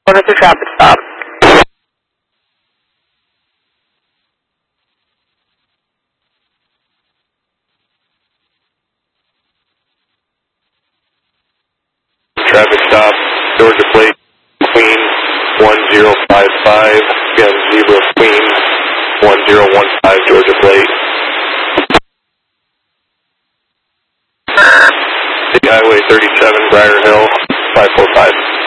Going to traffic stop. Traffic stop, Georgia plate, Queen 1055, again, Zebra Queen 1015, Georgia plate. City Highway 37, Briar Hill, 545.